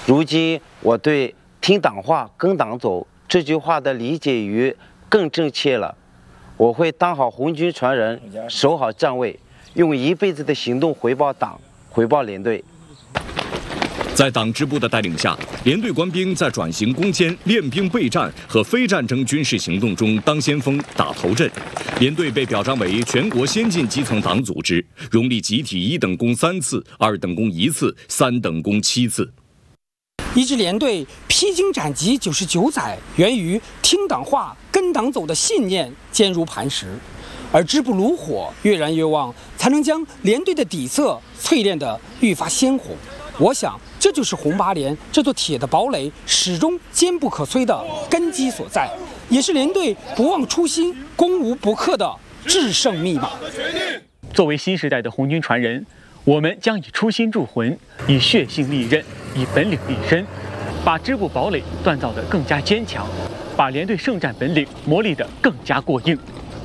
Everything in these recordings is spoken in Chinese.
如今我对“听党话，跟党走”这句话的理解与更正确了。我会当好红军传人，守好站位，用一辈子的行动回报党，回报连队。 在党支部的带领下，连队官兵在转型攻坚、练兵备战和非战争军事行动中当先锋、打头阵。连队被表彰为全国先进基层党组织，荣立集体1等功3次、2等功1次、3等功7次。 一支连队披荆斩棘99载，源于听党话、跟党走的信念坚如磐石，而支部炉火越燃越旺，才能将连队的底色淬炼得愈发鲜红。我想，这就是红8连这座铁的堡垒始终坚不可摧的根基所在，也是连队不忘初心、攻无不克的制胜密码。 作为新时代的红军传人，我们将以初心铸魂，以血性立刃，以本领立身，把支部堡垒锻造得更加坚强，把连队胜战本领磨砺得更加过硬。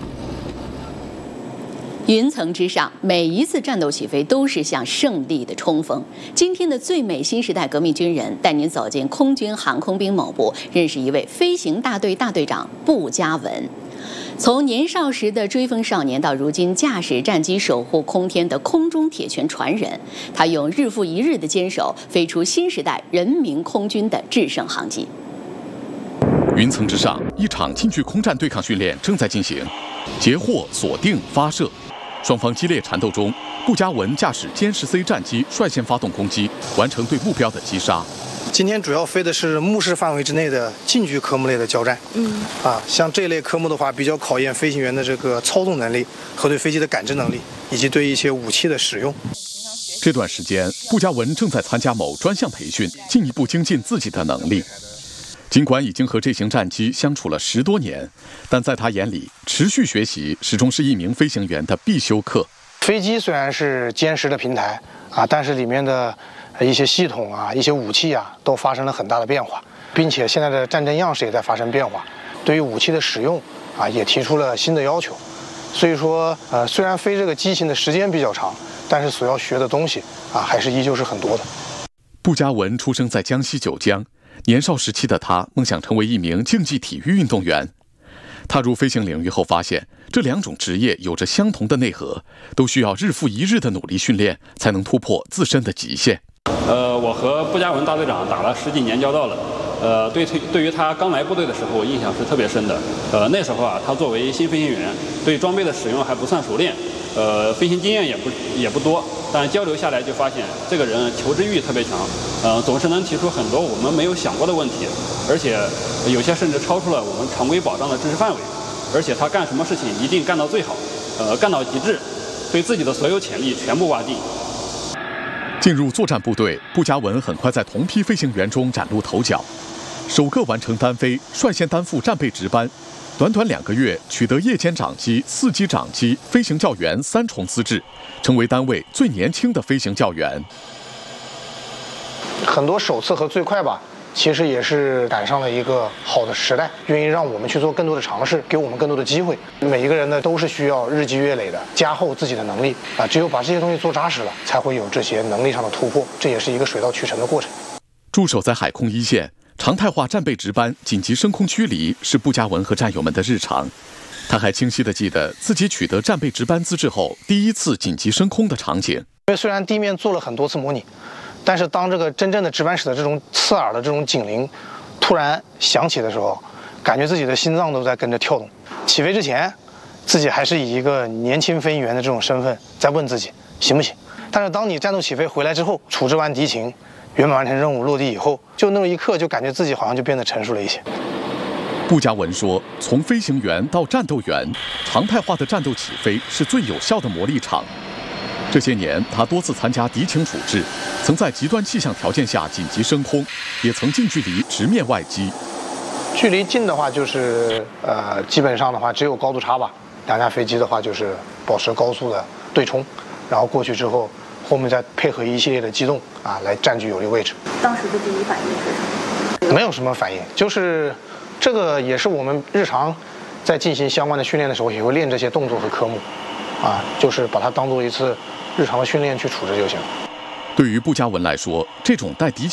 云层之上，每一次战斗起飞都是向胜利的冲锋。今天的最美新时代革命军人带您走进空军航空兵某部，认识一位飞行大队大队长步佳文。从年少时的追风少年到如今驾驶战机守护空天的空中铁拳传人，他用日复一日的坚守，飞出新时代人民空军的制胜航迹。 云层之上，一场近距空战对抗训练正在进行，截获、锁定、发射。双方激烈缠斗中，步佳文驾驶歼10C 战机率先发动攻击，完成对目标的击杀。 今天主要飞的是目视范围之内的近距科目类的交战。像这类科目的话，比较考验飞行员的这个操纵能力和对飞机的感知能力，以及对一些武器的使用。 这段时间，步佳文正在参加某专项培训，进一步精进自己的能力。尽管已经和这型战机相处了10多年，但在他眼里，持续学习始终是一名飞行员的必修课。 飞机虽然是歼10的平台但是里面的一些系统一些武器都发生了很大的变化，并且现在的战争样式也在发生变化，对于武器的使用也提出了新的要求。所以说虽然飞这个机型的时间比较长，但是所要学的东西还是依旧是很多的。 步佳文出生在江西九江。年少时期的他梦想成为一名竞技体育运动员。踏入飞行领域后，发现这2种职业有着相同的内核，都需要日复一日的努力训练，才能突破自身的极限。 我和步佳文大队长打了10几年交道了。对于他刚来部队的时候，印象是特别深的。那时候他作为新飞行员，对装备的使用还不算熟练，飞行经验也不多。但交流下来就发现，这个人求知欲特别强，总是能提出很多我们没有想过的问题，而且有些甚至超出了我们常规保障的知识范围。而且他干什么事情一定干到最好，干到极致，对自己的所有潜力全部挖尽。 进入作战部队，步佳文很快在同批飞行员中崭露头角，首个完成单飞，率先担负战备值班。短短2个月，取得夜间长机、4级长机、飞行教员3重资质，成为单位最年轻的飞行教员。 很多首次和最快吧，其实也是赶上了一个好的时代，愿意让我们去做更多的尝试，给我们更多的机会。每一个人呢，都是需要日积月累的加厚自己的能力只有把这些东西做扎实了，才会有这些能力上的突破。这也是一个水到渠成的过程。 驻守在海空一线。常态化战备值班、紧急升空驱离是步佳文和战友们的日常。他还清晰地记得自己取得战备值班资质后第一次紧急升空的场景。 因为虽然地面做了很多次模拟，但是当这个真正的值班室的这种刺耳的这种警铃突然响起的时候，感觉自己的心脏都在跟着跳动。起飞之前，自己还是以一个年轻飞行员的这种身份在问自己行不行。但是当你战斗起飞回来之后，处置完敌情，圆满完成任务落地以后，就那么一刻，就感觉自己好像就变得成熟了一些。 步佳文说，从飞行员到战斗员，常态化的战斗起飞是最有效的磨砺场。这些年，他多次参加敌情处置，曾在极端气象条件下紧急升空，也曾近距离直面外机。 距离近的话，就是基本上的话只有高度差吧。2架飞机的话，就是保持高速的对冲，然后过去之后。后面再配合一系列的机动来占据有利位置。 当时的第一反应是什么？ 没有什么反应，就是这个也是我们日常在进行相关的训练的时候，也会练这些动作和科目就是把它当做一次日常的训练去处置就行。 对于步佳文来说，这种带敌